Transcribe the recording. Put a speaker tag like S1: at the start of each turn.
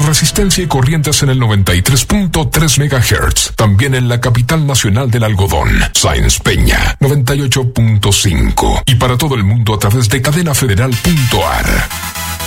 S1: resistencia y corrientes en el 93.3 MHz. También en la capital nacional del algodón, Sáenz Peña, 98.5. Y para todo el mundo a través de cadenafederal.ar.